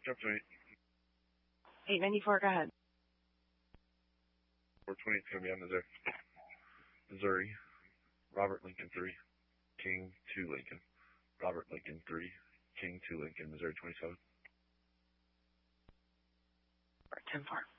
Jump to 894, go ahead. 420 is going to be on Missouri. Robert Lincoln 3, King 2 Lincoln. Robert Lincoln 3, King 2 Lincoln, Missouri 27. 10-4.